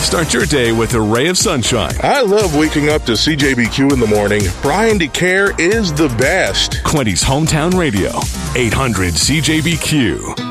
Start your day with a ray of sunshine. I love waking up to CJBQ in the morning. Brian DeCare is the best. Quincy's Hometown Radio, 800 CJBQ.